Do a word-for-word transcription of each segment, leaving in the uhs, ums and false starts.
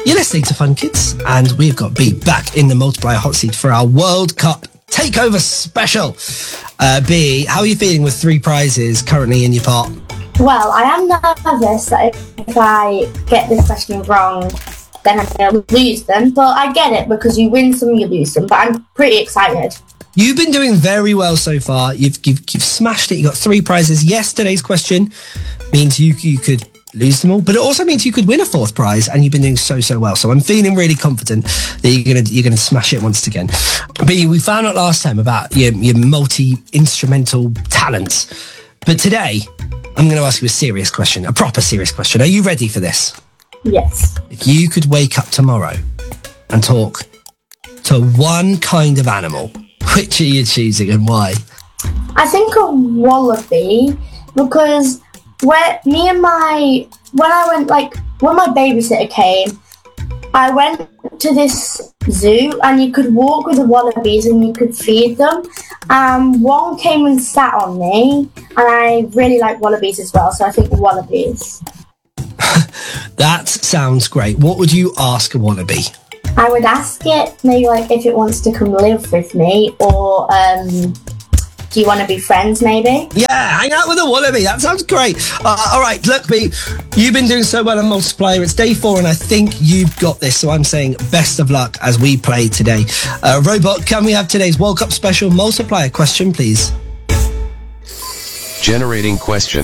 You're listening to Fun Kids, and we've got B back in the multiplier hot seat for our World Cup Takeover special. Uh, B, how are you feeling with three prizes currently in your pot? Well, I am nervous that if I get this question wrong, then I'm going to lose them. But I get it, because you win some, you lose some. But I'm pretty excited. You've been doing very well so far. You've, you've, you've smashed it. You got three prizes. Yesterday's question means you you could lose them all, but it also means you could win a fourth prize, and you've been doing so so well. So I'm feeling really confident that you're gonna you're gonna smash it once again. But we found out last time about your your multi-instrumental talents, but today I'm going to ask you a serious question, a proper serious question. Are you ready for this? Yes. If you could wake up tomorrow and talk to one kind of animal, which are you choosing and why? I think a wallaby, because where me and my when I went like when my babysitter came, I went to this zoo and you could walk with the wallabies and you could feed them. Um, one came and sat on me, and I really like wallabies as well, so I think wallabies. That sounds great. What would you ask a wallaby? I would ask it maybe like if it wants to come live with me, or um, do you want to be friends maybe? Yeah, hang out with a wallaby. That sounds great. Uh, all right, look, B, you've been doing so well on Multiplier. It's day four, and I think you've got this. So I'm saying best of luck as we play today. Uh, Robot, can we have today's World Cup special Multiplier question, please? Generating question.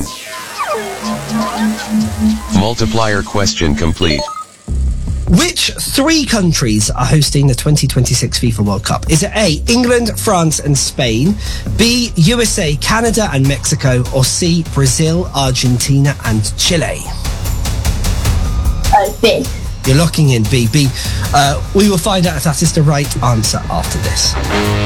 Multiplier question complete. Which three countries are hosting the twenty twenty-six FIFA World Cup? Is it A, England, France and Spain, B, U S A, Canada and Mexico, or C, Brazil, Argentina and Chile? Oh, B. You're locking in B. B. Uh, we will find out if that is the right answer after this.